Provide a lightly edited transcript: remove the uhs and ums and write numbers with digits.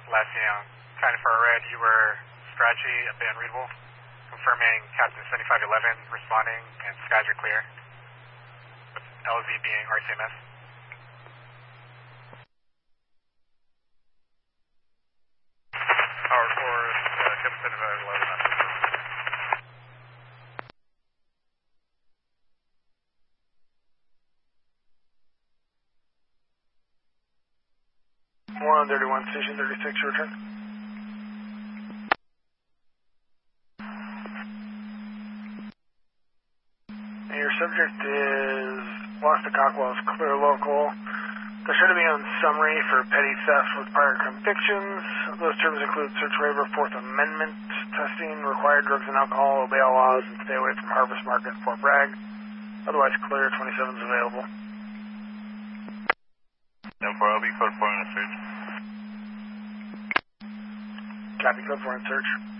last seen on kind of far red, you were scratchy, a bit unreadable. Confirming Captain 7511 responding and skies are clear. With LZ being RCMS. Power 4, Captain 7511. 131, Station 36, your return. And your subject is lost to Cockwell's clear local. There should be on summary for petty theft with prior convictions. Those terms include search waiver, Fourth Amendment, testing, required drugs and alcohol, obey all laws, and stay away from Harvest Market and Fort Bragg. Otherwise clear, 27 is available. No, I'll be code 4 on a search. Copy, code 4 on search.